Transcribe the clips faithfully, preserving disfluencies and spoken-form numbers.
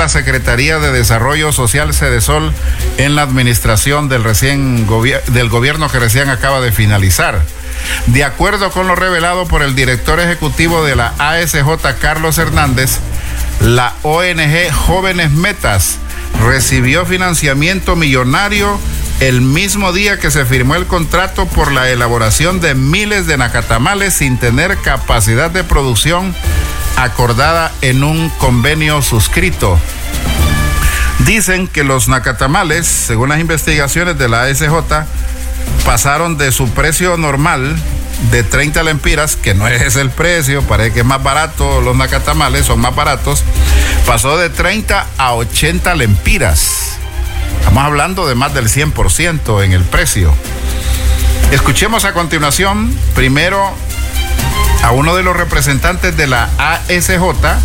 la Secretaría de Desarrollo Social Sedesol en la administración del, recién gobier- del gobierno que recién acaba de finalizar. De acuerdo con lo revelado por el director ejecutivo de la A S J, Carlos Hernández, la O N G Jóvenes Metas recibió financiamiento millonario el mismo día que se firmó el contrato por la elaboración de miles de nacatamales sin tener capacidad de producción acordada en un convenio suscrito. Dicen que los nacatamales, según las investigaciones de la A S J, pasaron de su precio normal de treinta lempiras, que no es el precio, parece que es más barato, los nacatamales son más baratos, pasó de treinta a ochenta lempiras. Estamos hablando de más del cien por ciento en el precio. Escuchemos a continuación primero a uno de los representantes de la A S J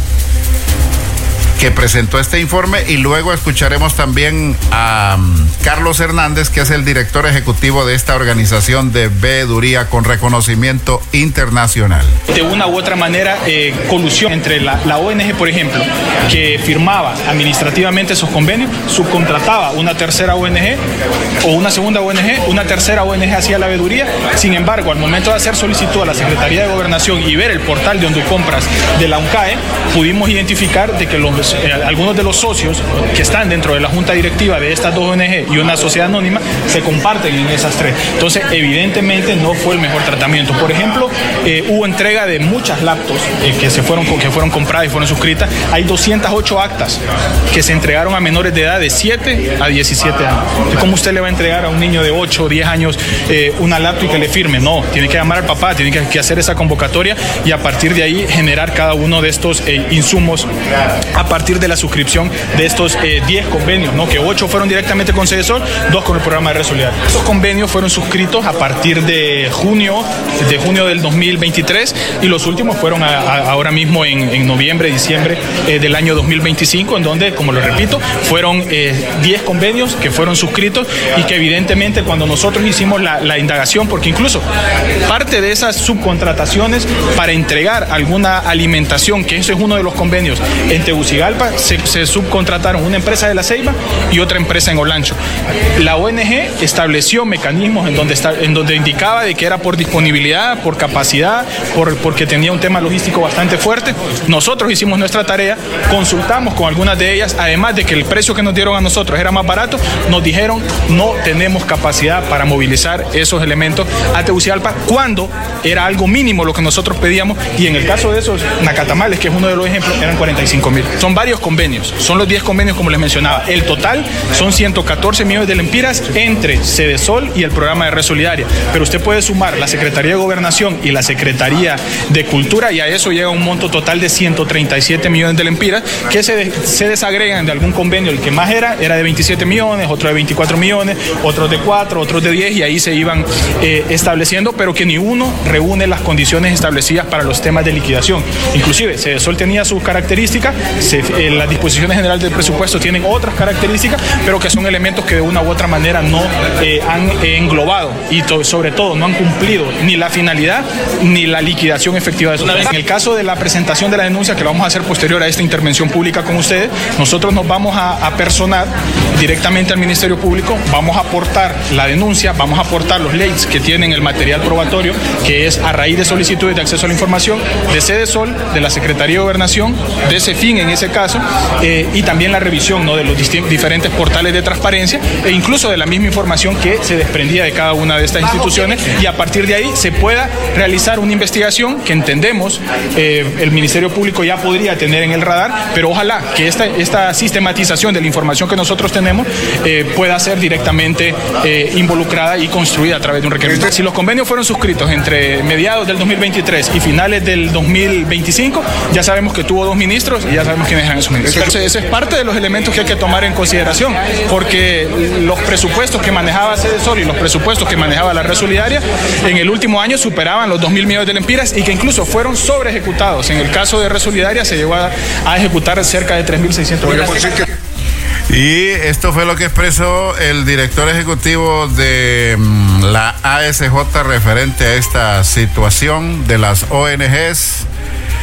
que presentó este informe, y luego escucharemos también a um, Carlos Hernández, que es el director ejecutivo de esta organización de veeduría con reconocimiento internacional. De una u otra manera, eh, colusión entre la, la O N G, por ejemplo, que firmaba administrativamente esos convenios, subcontrataba una tercera O N G o una segunda O N G, una tercera O N G hacía la veeduría. Sin embargo, al momento de hacer solicitud a la Secretaría de Gobernación y ver el portal de Honducompras de la UNCAE, pudimos identificar de que los Eh, algunos de los socios que están dentro de la junta directiva de estas dos O N G y una sociedad anónima se comparten en esas tres. Entonces, evidentemente no fue el mejor tratamiento. Por ejemplo, eh, hubo entrega de muchas laptops eh, que se fueron que fueron compradas y fueron suscritas. Hay doscientas ocho actas que se entregaron a menores de edad de siete a diecisiete años. ¿Cómo usted le va a entregar a un niño de ocho o diez años eh, una laptop y que le firme? No, tiene que llamar al papá, tiene que, que hacer esa convocatoria y a partir de ahí generar cada uno de estos eh, insumos a partir de la suscripción de estos eh, diez convenios, ¿no? Que ocho fueron directamente con Sedesol, dos con el programa de Resolidaria. Estos convenios fueron suscritos a partir de junio, de junio del dos mil veintitrés, y los últimos fueron a, a, ahora mismo en, en noviembre, diciembre eh, del año dos mil veinticinco, en donde, como lo repito, fueron eh, diez convenios que fueron suscritos y que evidentemente cuando nosotros hicimos la, la indagación, porque incluso parte de esas subcontrataciones para entregar alguna alimentación, que eso es uno de los convenios en Tegucigalpa, Se, se subcontrataron una empresa de La Ceiba y otra empresa en Olancho. La O N G estableció mecanismos en donde, está, en donde indicaba de que era por disponibilidad, por capacidad, por, porque tenía un tema logístico bastante fuerte. Nosotros hicimos nuestra tarea, consultamos con algunas de ellas, además de que el precio que nos dieron a nosotros era más barato, nos dijeron no tenemos capacidad para movilizar esos elementos a Tegucigalpa, cuando era algo mínimo lo que nosotros pedíamos, y en el caso de esos nacatamales, que es uno de los ejemplos, eran cuarenta y cinco mil. Son varios convenios, son los diez convenios como les mencionaba. El total son ciento catorce millones de lempiras entre Sedesol y el programa de Resolidaria, pero usted puede sumar la Secretaría de Gobernación y la Secretaría de Cultura y a eso llega un monto total de ciento treinta y siete millones de lempiras que se, de, se desagregan de algún convenio. El que más era, era de veintisiete millones, otro de veinticuatro millones, otros de cuatro, otros de diez, y ahí se iban eh, estableciendo, pero que ni uno reúne las condiciones establecidas para los temas de liquidación. Inclusive Sedesol tenía sus características, se, eh, las disposiciones generales del presupuesto tienen otras características, pero que son elementos que de una u otra manera no eh, han eh, englobado y to, sobre todo no han cumplido ni la finalidad ni la liquidación efectiva de esos. En el caso de la presentación de la denuncia, que lo vamos a hacer posterior a esta intervención pública con ustedes, nosotros nos vamos a, a personar directamente al Ministerio Público, vamos a aportar la denuncia, vamos a aportar los leyes que tienen el material probatorio, que es a raíz de solicitudes de acceso a la información de Sedesol, de la Secretaría de Gobernación, de CEFIN en ese caso, eh, y también la revisión, ¿no?, de los diferentes portales de transparencia e incluso de la misma información que se desprendía de cada una de estas instituciones, y a partir de ahí se pueda realizar una investigación que entendemos eh, el Ministerio Público ya podría tener en el radar, pero ojalá que esta, esta sistematización de la información que nosotros tenemos eh, pueda ser directamente eh, involucrada y construida a través de un requerimiento. Si los convenios fueron suscritos entre mediados del dos mil veintitrés y finales del dos mil veinticinco, ya sabemos que tuvo dos ministros y ya sabemos quiénes eran esos ministros. Entonces, ese es parte de los elementos que hay que tomar en consideración, porque los presupuestos que manejaba Sedesol y los presupuestos que manejaba la Red Solidaria en el último año superaban los dos mil millones de lempiras y que incluso fueron sobre ejecutados. En el caso de Red Solidaria se llegó a, a ejecutar cerca de tres mil seiscientos millones. Y esto fue lo que expresó el director ejecutivo de um, la A S J referente a esta situación de las O N Ges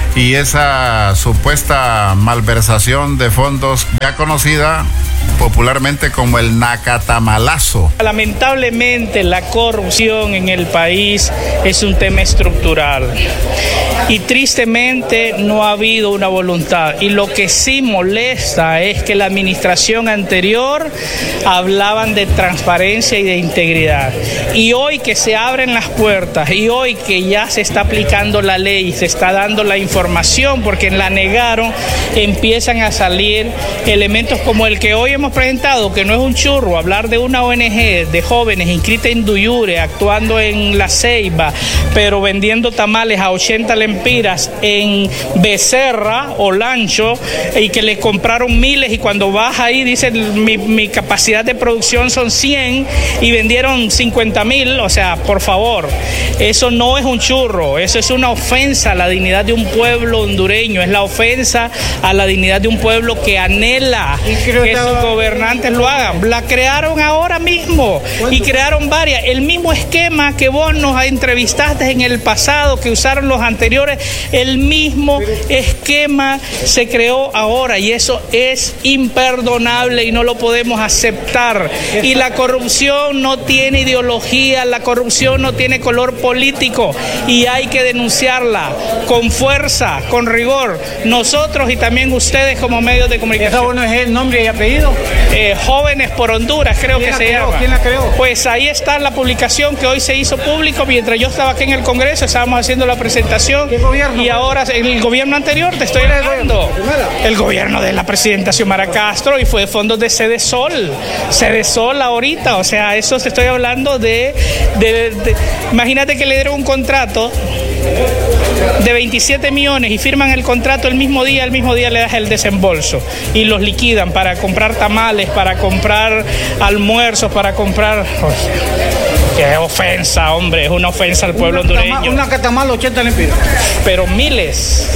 y esa supuesta malversación de fondos ya conocida popularmente como el nacatamalazo. Lamentablemente la corrupción en el país es un tema estructural y tristemente no ha habido una voluntad, y lo que sí molesta es que la administración anterior hablaban de transparencia y de integridad, y hoy que se abren las puertas y hoy que ya se está aplicando la ley, se está dando la información porque la negaron, empiezan a salir elementos como el que hoy hemos presentado, que no es un churro, hablar de una O N G de jóvenes inscrita en Duyure, actuando en La Ceiba, pero vendiendo tamales a ochenta lempiras en Becerra o Lancho, y que le compraron miles, y cuando vas ahí dicen mi, mi capacidad de producción son cien y vendieron cincuenta mil. O sea, por favor, eso no es un churro, eso es una ofensa a la dignidad de un pueblo hondureño, es la ofensa a la dignidad de un pueblo que anhela que sus gobernantes lo hagan. La crearon ahora mismo y crearon varias, el mismo esquema que vos nos entrevistaste en el pasado, que usaron los anteriores, el mismo esquema se creó ahora, y eso es imperdonable y no lo podemos aceptar. Y la corrupción no tiene ideología, la corrupción no tiene color político, y hay que denunciarla con fuerza, con rigor, nosotros y también ustedes como medios de comunicación. ¿Esa bueno es el nombre y apellido? Eh, Jóvenes por Honduras, creo que se creó? llama. ¿Quién la creó? Pues ahí está la publicación que hoy se hizo público. Mientras yo estaba aquí en el Congreso, estábamos haciendo la presentación. ¿Qué gobierno? Y ahora, en el gobierno anterior, te estoy hablando. El gobierno de la presidenta Xiomara Castro, y fue fondos de Cedesol. Cedesol ahorita, o sea, eso te estoy hablando de, de, de... Imagínate que le dieron un contrato de veintisiete millones y firman el contrato el mismo día, el mismo día le das el desembolso y los liquidan para comprar tamales, para comprar almuerzos, para comprar... Qué ofensa, hombre, es una ofensa al pueblo hondureño. Una catamal, ochenta lempiras. Pero miles,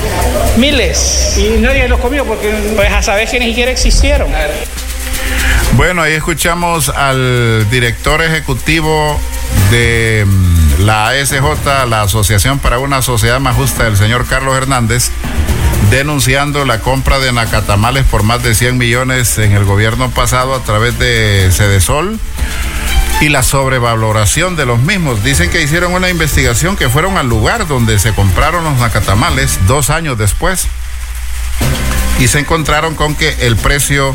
miles. Y nadie los comió porque... Pues a saber que ni siquiera existieron. Bueno, ahí escuchamos al director ejecutivo de la A S J, la Asociación para una Sociedad Más Justa, el señor Carlos Hernández, denunciando la compra de nacatamales por más de cien millones en el gobierno pasado a través de Cedesol y la sobrevaloración de los mismos. Dicen que hicieron una investigación, que fueron al lugar donde se compraron los nacatamales dos años después y se encontraron con que el precio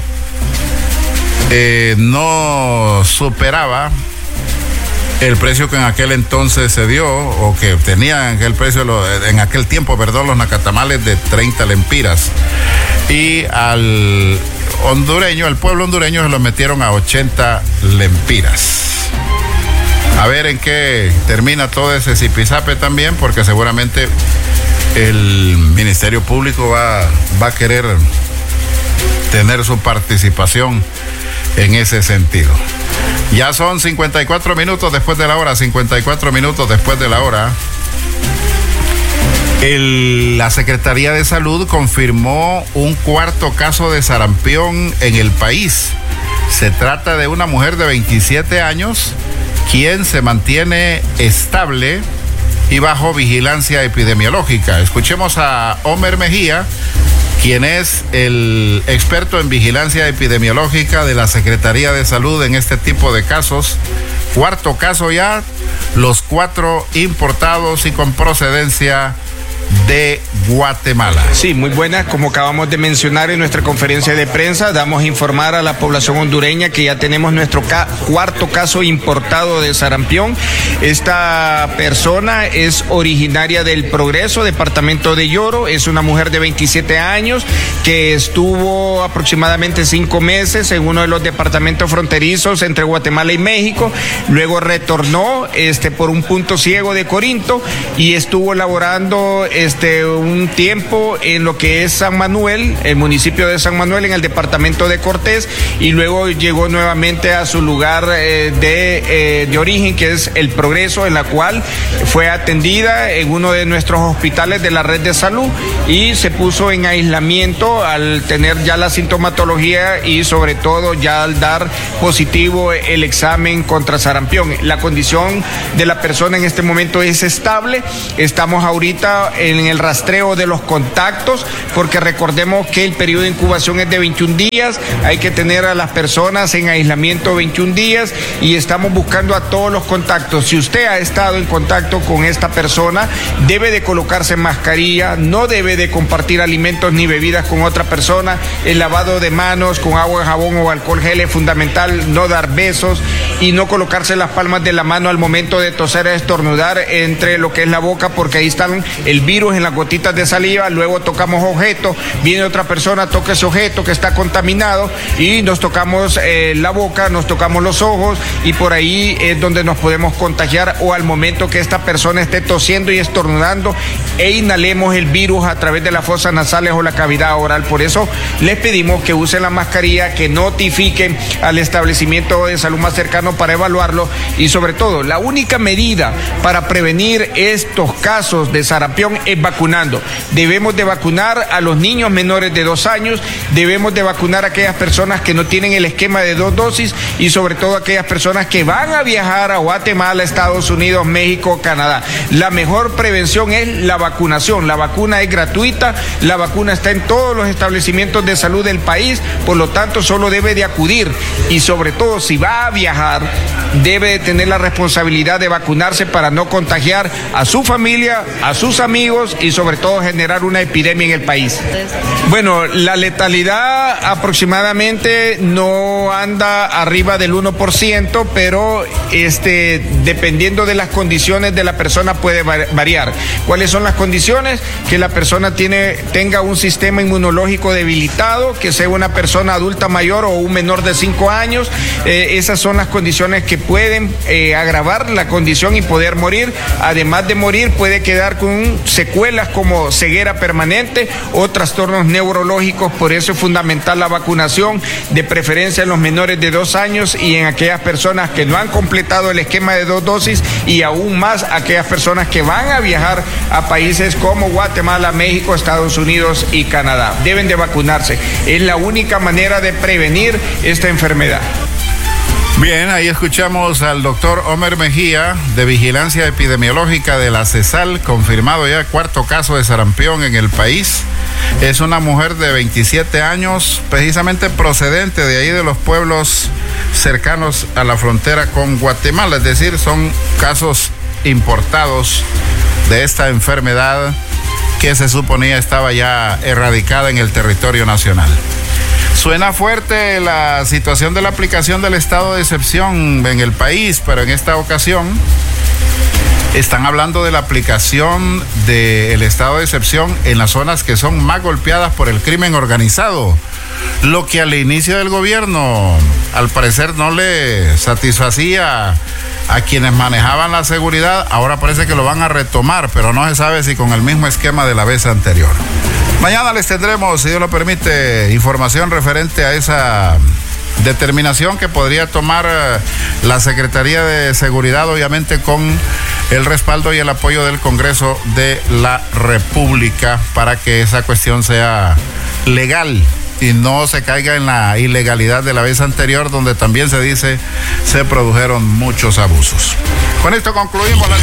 eh, no superaba el precio que en aquel entonces se dio, o que tenían aquel precio, en aquel tiempo, perdón, los nacatamales de treinta lempiras. Y al hondureño, al pueblo hondureño, se lo metieron a ochenta lempiras. A ver en qué termina todo ese zipizape también, porque seguramente el Ministerio Público va, va a querer tener su participación en ese sentido. Ya son cincuenta y cuatro minutos después de la hora, cincuenta y cuatro minutos después de la hora. El, la Secretaría de Salud confirmó un cuarto caso de sarampión en el país. Se trata de una mujer de veintisiete años, quien se mantiene estable y bajo vigilancia epidemiológica. Escuchemos a Homer Mejía, quien es el experto en vigilancia epidemiológica de la Secretaría de Salud en este tipo de casos. Cuarto caso ya, los cuatro importados y con procedencia de Guatemala. Sí, muy buena. Como acabamos de mencionar en nuestra conferencia de prensa, damos a informar a la población hondureña que ya tenemos nuestro ca- cuarto caso importado de sarampión. Esta persona es originaria del Progreso, departamento de Lloro. Es una mujer de veintisiete años que estuvo aproximadamente cinco meses en uno de los departamentos fronterizos entre Guatemala y México. Luego retornó este, por un punto ciego de Corinto y estuvo laborando Este, un tiempo en lo que es San Manuel, el municipio de San Manuel, en el departamento de Cortés, y luego llegó nuevamente a su lugar eh, de, eh, de origen, que es el Progreso, en la cual fue atendida en uno de nuestros hospitales de la red de salud y se puso en aislamiento al tener ya la sintomatología y sobre todo ya al dar positivo el examen contra sarampión. La condición de la persona en este momento es estable. Estamos ahorita en el rastreo rastreo de los contactos, porque recordemos que el periodo de incubación es de veintiún días, hay que tener a las personas en aislamiento veintiún días y estamos buscando a todos los contactos. Si usted ha estado en contacto con esta persona, debe de colocarse mascarilla, no debe de compartir alimentos ni bebidas con otra persona, el lavado de manos con agua, jabón o alcohol gel es fundamental, no dar besos y no colocarse las palmas de la mano al momento de toser o estornudar entre lo que es la boca, porque ahí están el virus en las gotitas de saliva. Luego tocamos objetos, viene otra persona, toca ese objeto que está contaminado y nos tocamos eh, la boca, nos tocamos los ojos y por ahí es donde nos podemos contagiar, o al momento que esta persona esté tosiendo y estornudando e inhalemos el virus a través de las fosas nasales o la cavidad oral. Por eso les pedimos que usen la mascarilla, que notifiquen al establecimiento de salud más cercano para evaluarlo y sobre todo la única medida para prevenir estos casos de sarampión es vacunando. Debemos de vacunar a los niños menores de dos años, debemos de vacunar a aquellas personas que no tienen el esquema de dos dosis y sobre todo aquellas personas que van a viajar a Guatemala, Estados Unidos, México, Canadá. La mejor prevención es la vacunación. La vacuna es gratuita, la vacuna está en todos los establecimientos de salud del país, por lo tanto solo debe de acudir y sobre todo si va a viajar debe de tener la responsabilidad de vacunarse para no contagiar a su familia, a sus amigos y sobre todo generar una epidemia en el país. Bueno, la letalidad aproximadamente no anda arriba del uno por ciento, pero este, dependiendo de las condiciones de la persona puede variar. ¿Cuáles son las condiciones? Que la persona tiene, tenga un sistema inmunológico debilitado, que sea una persona adulta mayor o un menor de cinco años. Eh, esas son las condiciones que pueden eh, agravar la condición y poder morir. Además de morir, puede quedar con secuelas como ceguera permanente o trastornos neurológicos. Por eso es fundamental la vacunación, de preferencia en los menores de dos años y en aquellas personas que no han completado el esquema de dos dosis, y aún más aquellas personas que van a viajar a países como Guatemala, México, Estados Unidos y Canadá. Deben de vacunarse. Es la única manera de prevenir esta enfermedad. Bien, ahí escuchamos al doctor Omer Mejía, de Vigilancia Epidemiológica de la CESAL, confirmado ya cuarto caso de sarampión en el país. Es una mujer de veintisiete años, precisamente procedente de ahí de los pueblos cercanos a la frontera con Guatemala, es decir, son casos importados de esta enfermedad que se suponía estaba ya erradicada en el territorio nacional. Suena fuerte la situación de la aplicación del estado de excepción en el país, pero en esta ocasión están hablando de la aplicación del estado de excepción en las zonas que son más golpeadas por el crimen organizado, lo que al inicio del gobierno al parecer no le satisfacía a quienes manejaban la seguridad. Ahora parece que lo van a retomar, pero no se sabe si con el mismo esquema de la vez anterior. Mañana les tendremos, si Dios lo permite, información referente a esa determinación que podría tomar la Secretaría de Seguridad, obviamente con el respaldo y el apoyo del Congreso de la República, para que esa cuestión sea legal y no se caiga en la ilegalidad de la vez anterior, donde también se dice se produjeron muchos abusos. Con esto concluimos la